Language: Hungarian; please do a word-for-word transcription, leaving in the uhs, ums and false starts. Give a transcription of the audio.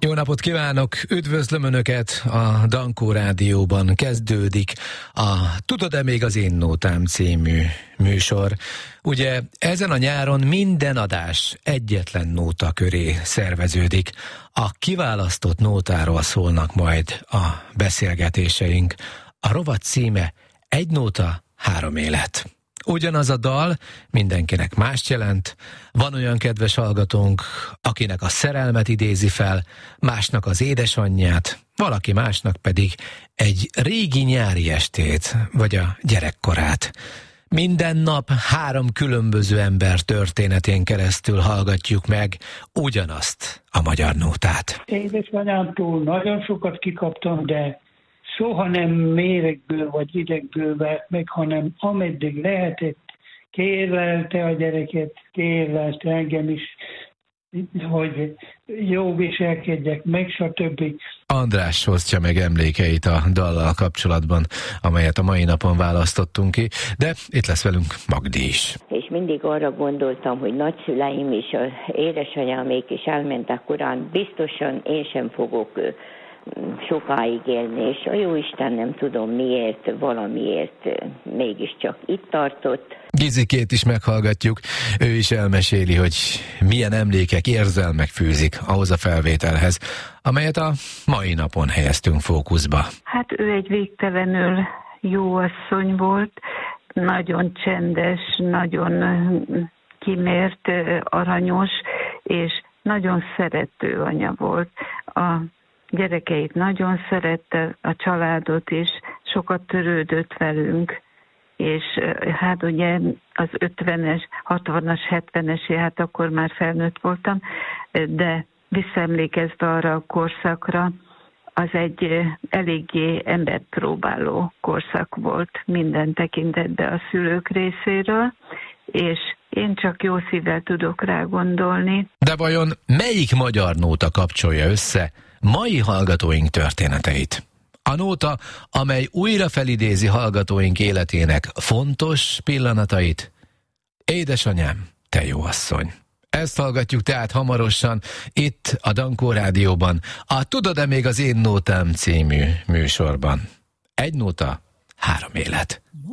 Jó napot kívánok, üdvözlöm Önöket, a Dankó Rádióban kezdődik a Tudod-e még az én nótám című műsor. Ugye ezen a nyáron minden adás egyetlen nóta köré szerveződik. A kiválasztott nótáról szólnak majd a beszélgetéseink. A rovat címe Egy nóta, három élet. Ugyanaz a dal mindenkinek mást jelent. Van olyan kedves hallgatónk, akinek a szerelmet idézi fel, másnak az édesanyját, valaki másnak pedig egy régi nyári estét, vagy a gyerekkorát. Minden nap három különböző ember történetén keresztül hallgatjuk meg ugyanazt a magyar nótát. Édesanyámtól nagyon sokat kikaptam, de soha nem méregből vagy idegből vert meg, hanem ameddig lehetett, kérlelte a gyereket, kérlelte engem is, hogy jó viselkedjek meg, stb. András hoztja meg emlékeit a dallal kapcsolatban, amelyet a mai napon választottunk ki, de itt lesz velünk Magdi is. És mindig arra gondoltam, hogy nagyszüleim és az édesanyámék is elmentek korán, biztosan én sem fogok sokáig élni, és a jóisten nem tudom miért, valamiért mégiscsak itt tartott. Gizikét is meghallgatjuk, ő is elmeséli, hogy milyen emlékek, érzelmek fűzik ahhoz a felvételhez, amelyet a mai napon helyeztünk fókuszba. Hát ő egy végtelenül jó asszony volt, nagyon csendes, nagyon kimért, aranyos, és nagyon szerető anya volt. A gyerekeit nagyon szerette, a családot is, sokat törődött velünk, és hát ugye az ötvenes, hatvanas, hetvenes, hát akkor már felnőtt voltam, de visszaemlékezve arra a korszakra, az egy eléggé emberpróbáló korszak volt minden tekintetben a szülők részéről, és én csak jó szívvel tudok rá gondolni. De vajon melyik magyar nóta kapcsolja össze mai hallgatóink történeteit? A nóta, amely újra felidézi hallgatóink életének fontos pillanatait. Édesanyám, te jó asszony. Ezt hallgatjuk tehát hamarosan itt a Dankó Rádióban, a Tudod-e még az én nótám című műsorban. Egy nóta, három élet.